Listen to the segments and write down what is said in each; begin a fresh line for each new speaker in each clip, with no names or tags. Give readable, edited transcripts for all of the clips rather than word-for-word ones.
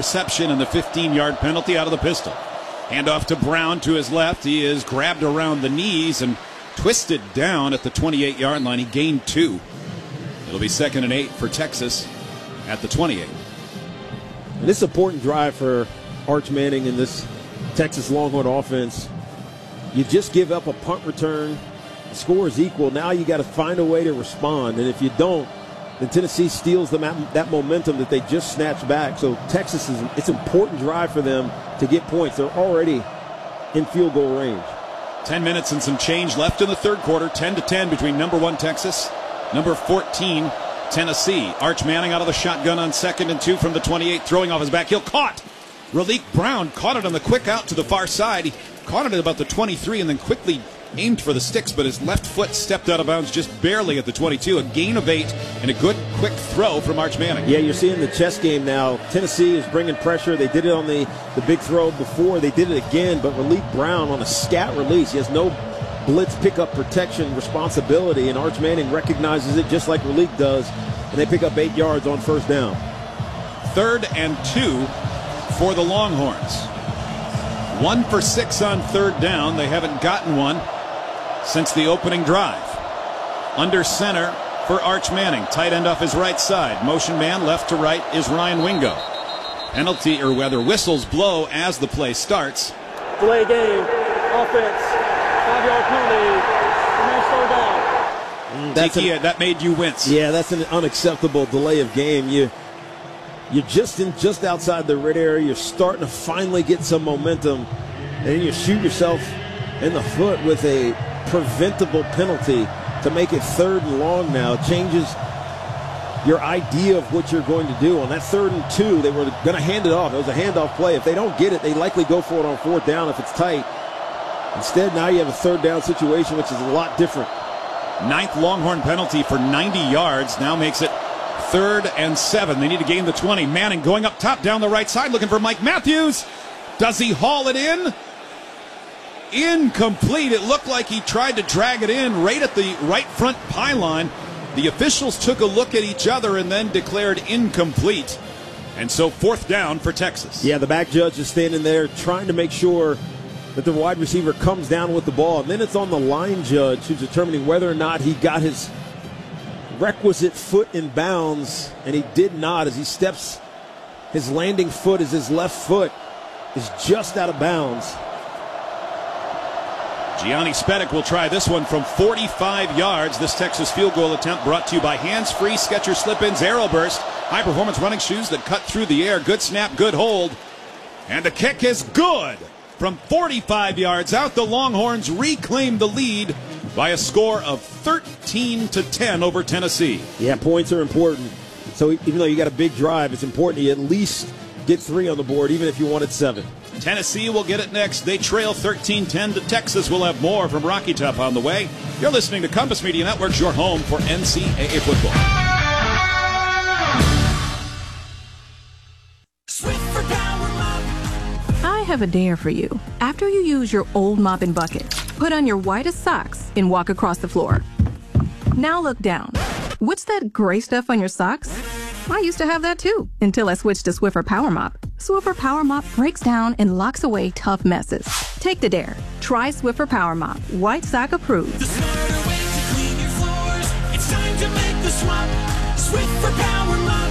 reception and the 15-yard penalty out of the pistol. Handoff to Brown to his left. He is grabbed around the knees and twisted down at the 28-yard line. He gained 2. It'll be 2nd and 8 for Texas at the 28.
And this is an important drive for Arch Manning in this Texas Longhorn offense. You just give up a punt return. The score is equal. Now you got to find a way to respond. And if you don't, then Tennessee steals that momentum that they just snatched back. So Texas, it's an important drive for them to get points. They're already in field goal range.
10 minutes and some change left in the third quarter. 10-10 between number 1 Texas, number 14 Tennessee. Arch Manning out of the shotgun on 2nd and 2 from the 28, throwing off his back heel. Caught! Raleek Brown caught it on the quick out to the far side. He caught it at about the 23 and then quickly aimed for the sticks, but his left foot stepped out of bounds just barely at the 22. A gain of 8 and a good quick throw from Arch Manning.
Yeah, you're seeing the chess game now. Tennessee is bringing pressure. They did it on the big throw before. They did it again, but Raleek Brown on a scat release. He has no blitz pickup protection responsibility, and Arch Manning recognizes it just like Raleek does, and they pick up 8 yards on first down.
3rd and 2 for the Longhorns. 1 for 6 on 3rd down. They haven't gotten one since the opening drive. Under center for Arch Manning. Tight end off his right side. Motion man left to right is Ryan Wingo. Penalty, or whether whistles blow as the play starts.
Delay game. Offense. 5-yard penalty.
Tiki, that made you wince.
Yeah, that's an unacceptable delay of game. You're just outside the red area. You're starting to finally get some momentum, and then you shoot yourself in the foot with a preventable penalty to make it 3rd and long now. It changes your idea of what you're going to do. On that 3rd and 2, they were going to hand it off. It was a handoff play. If they don't get it, they likely go for it on 4th down if it's tight. Instead, now you have a 3rd down situation, which is a lot different.
9th Longhorn penalty for 90 yards now makes it 3rd and 7. They need to gain the 20. Manning going up top down the right side looking for Mike Matthews. Does he haul it in? Incomplete. It looked like he tried to drag it in right at the right front pylon. The officials took a look at each other and then declared incomplete. And so 4th down for Texas.
Yeah, the back judge is standing there trying to make sure that the wide receiver comes down with the ball. And then it's on the line judge who's determining whether or not he got his requisite foot in bounds, and he did not. As he steps, his landing foot is his left foot is just out of bounds.
Gianni Spedic will try this one from 45 yards. This Texas field goal attempt brought to you by Hands Free Skechers Slip-Ins Aeroburst. High-performance running shoes that cut through the air. Good snap, good hold. And the kick is good. From 45 yards out, the Longhorns reclaim the lead by a score of 13-10 over Tennessee.
Yeah, points are important. So even though you got a big drive, it's important you at least get 3 on the board, even if you wanted 7.
Tennessee will get it next. They trail 13-10 to Texas. We'll have more from Rocky Top on the way. You're listening to Compass Media Networks, your home for NCAA football.
I have a dare for you. After you use your old mop and bucket, put on your whitest socks and walk across the floor. Now look down. What's that gray stuff on your socks? I used to have that too, until I switched to Swiffer Power Mop. Swiffer Power Mop breaks down and locks away tough messes. Take the dare. Try Swiffer Power Mop. White sock approved.
The smarter way to clean your floors. It's time to make the swap. Swiffer Power Mop.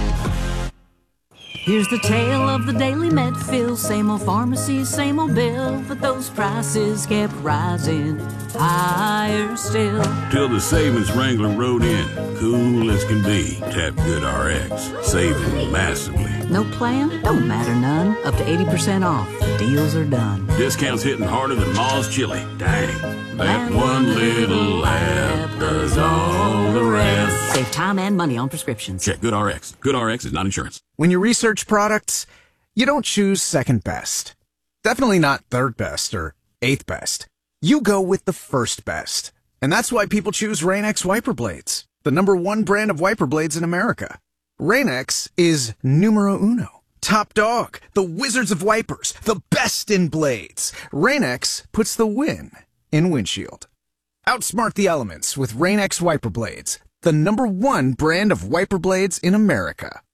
Here's the tale of the daily Medfill. Same old pharmacies, same old bill, but those prices kept rising higher still.
Till the savings Wrangler rode in, cool as can be. Tap Good RX, saving massively.
No plan? Don't matter none. Up to 80% off. Deals are done.
Discounts hitting harder than Ma's chili. Dang. That one little app does all the rest.
Save time and money on prescriptions.
Check Good RX. Good RX is not insurance.
When you research products, you don't choose second best. Definitely not third best or eighth best. You go with the first best. And that's why people choose Rain-X wiper blades, the #1 brand of wiper blades in America. Rain-X is numero uno. Top dog, the wizards of wipers, the best in blades. Rain-X puts the win in windshield. Outsmart the elements with Rain-X wiper blades, the #1 brand of wiper blades in America.